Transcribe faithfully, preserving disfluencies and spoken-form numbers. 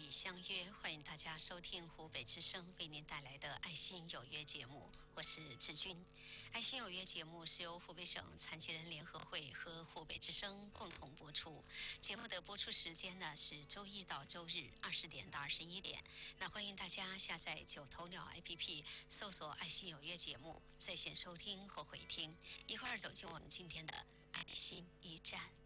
里相约，欢迎大家收听湖北之声为您带来的爱心有约节目，我是志军。爱心有约节目是由湖北省残疾人联合会和湖北之声共同播出，节目的播出时间呢是周一到周日二十点到二十一点。那欢迎大家下载九头鸟 A P P， 搜索爱心有约节目，在线收听或回听。一块儿走进我们今天的爱心驿站。